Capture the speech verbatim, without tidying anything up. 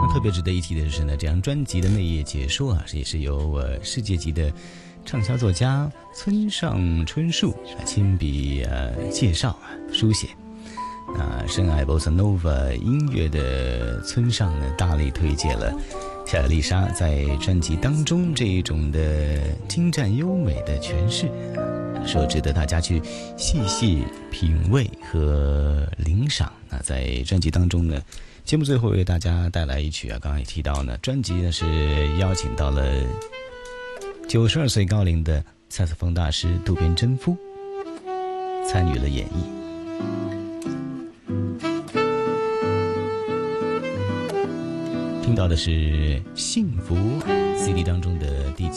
特别值得一提的是呢，这张专辑的内页解说啊，也是由呃世界级的畅销作家村上春树啊亲笔呃介绍啊书写。那深爱 Bossa Nova 音乐的村上呢，大力推荐了夏亚丽莎在专辑当中这一种的精湛优美的诠释，说值得大家去细细品味和领赏。那在专辑当中呢，节目最后为大家带来一曲啊，刚刚也提到呢，专辑呢是邀请到了九十二岁高龄的萨克斯风大师渡边真夫参与了演绎。听到的是幸福 C D 当中的第七